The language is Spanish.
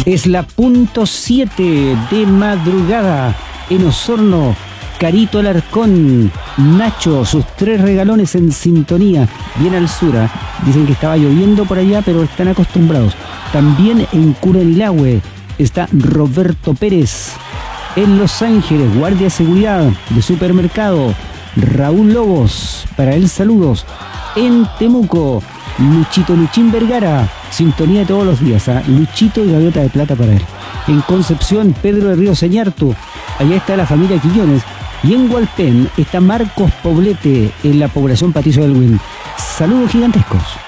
Es la .7 de madrugada en Osorno. Carito Alarcón, Nacho, sus 3 regalones en sintonía, bien al sur. Dicen que estaba lloviendo por allá, pero están acostumbrados. También en Curanilahue está Roberto Pérez. En Los Ángeles, guardia de seguridad de supermercado, Raúl Lobos, para él saludos. En Temuco, Luchín Vergara, sintonía de todos los días, Luchito y Gaviota de Plata para él. En Concepción, Pedro de Río Señarto, allá está la familia Quillones. Y en Hualpén está Marcos Poblete, en la población Patricio del Win. Saludos gigantescos.